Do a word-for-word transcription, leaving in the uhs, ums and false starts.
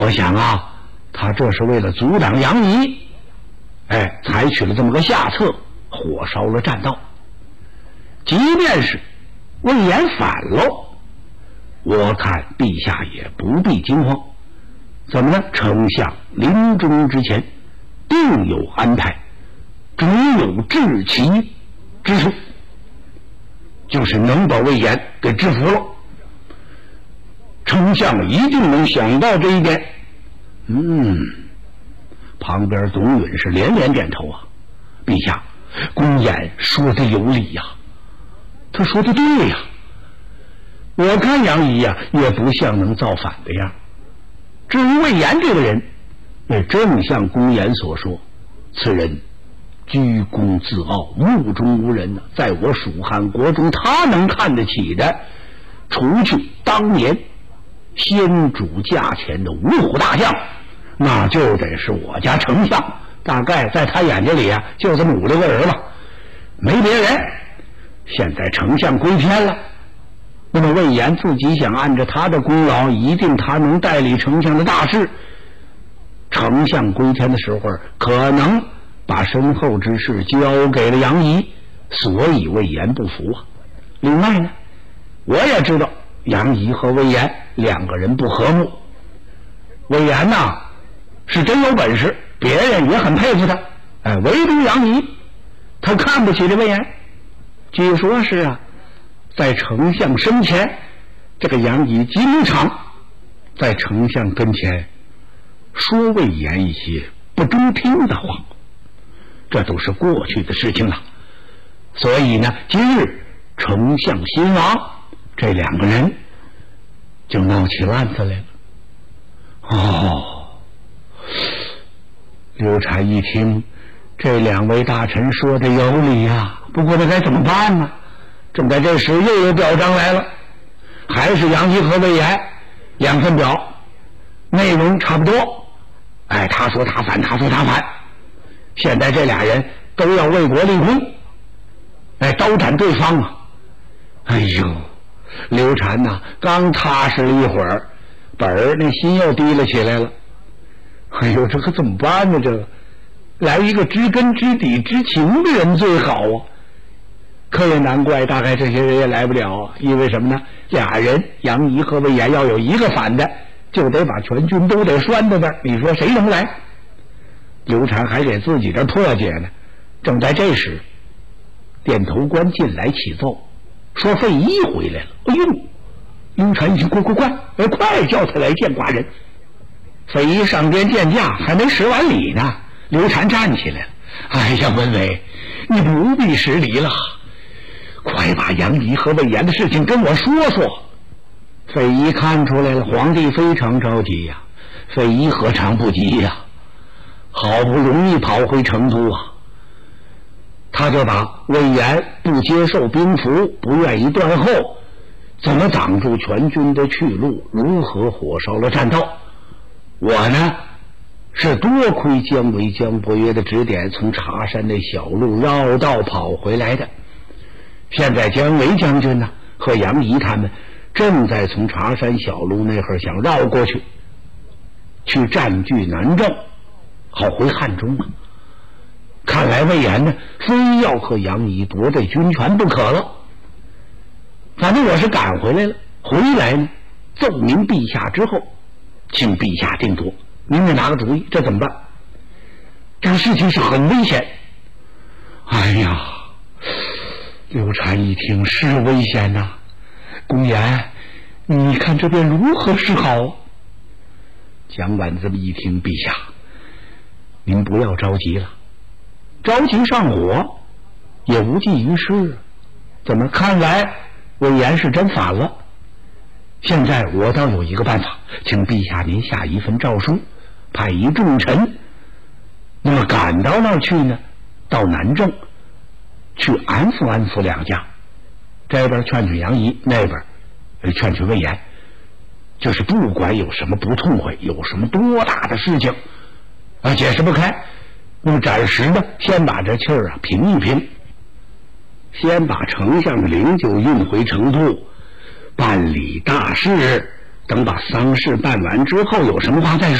我想啊，他这是为了阻挡杨仪，哎，采取了这么个下策，火烧了栈道。即便是魏延反喽，我看陛下也不必惊慌。怎么呢？丞相临终之前定有安排，只有治其之术，就是能把魏延给制服了。丞相一定能想到这一点。嗯，旁边董允是连连点头啊。陛下，公演说的有理呀、啊，他说的对呀、啊。我看杨仪呀、啊，也不像能造反的样。至于魏延这个人，也正像公言所说，此人居功自傲，目中无人呢、啊。在我蜀汉国中，他能看得起的，除去当年先主驾前的五虎大将，那就得是我家丞相。大概在他眼睛里啊，就这么五六个人了，没别人。现在丞相归天了，那么魏延自己想按着他的功劳，一定他能代理丞相的大事。丞相归天的时候，可能把身后之事交给了杨仪，所以魏延不服啊。另外呢，我也知道杨仪和魏延两个人不和睦。魏延呐，是真有本事，别人也很佩服他，哎，唯独杨仪，他看不起这魏延。据说是啊，在丞相身前，这个杨仪经常在丞相跟前说魏延一些不中听的话，这都是过去的事情了。所以呢，今日丞相新亡，这两个人就闹起乱子来了。哦，刘禅一听，这两位大臣说的有理啊，不过那该怎么办呢？正在这时，又有表彰来了，还是杨仪和魏延两份表，内容差不多。哎，他说他反，他说他反。现在这俩人都要为国立功，哎，刀斩对方啊！哎呦，刘禅呐、啊，刚踏实了一会儿，本儿那心又提了起来了。哎呦，这可怎么办呢？这个来一个知根知底知情的人最好啊！可也难怪，大概这些人也来不了，因为什么呢？俩人杨仪和魏延要有一个反的，就得把全军都得拴在那儿。你说谁能来？刘禅还给自己这破解呢。正在这时，点头官进来启奏，说费祎回来了。哎呦，刘禅一听，快快快，哎，快叫他来见寡人。费祎上边见驾，还没施完礼呢，刘禅站起来了。哎呀，文伟，你不必施礼了，快把杨仪和魏延的事情跟我说说。费祎看出来了，皇帝非常着急呀、啊。费祎何尝不急呀、啊？好不容易跑回成都啊，他就把魏延不接受兵符，不愿意断后，怎么挡住全军的去路，如何火烧了栈道。我呢，是多亏姜维、姜伯约的指点，从茶山的小路绕道跑回来的。现在姜维将军呢和杨仪他们正在从茶山小路那会儿想绕过去，去占据南郑，好回汉中啊。看来魏延呢，非要和杨仪夺这军权不可了。反正我是赶回来了，回来呢，奏明陛下之后，请陛下定夺。您得拿个主意，这怎么办？这个事情是很危险。哎呀，刘禅一听是危险呐、啊，公言，你看这便如何是好？蒋琬这么一听，陛下，您不要着急了，着急上火也无济于事。怎么看来魏延是真反了？现在我倒有一个办法，请陛下您下一份诏书，派一重臣，那么赶到那儿去呢，到南郑去安抚安抚两家，这边劝劝杨仪，那边劝劝魏延，就是不管有什么不痛快，有什么多大的事情啊解释不开，那么暂时呢，先把这气儿啊平一平，先把丞相的灵柩运回成都，办理大事， 等把丧事办完之后，有什么话再说。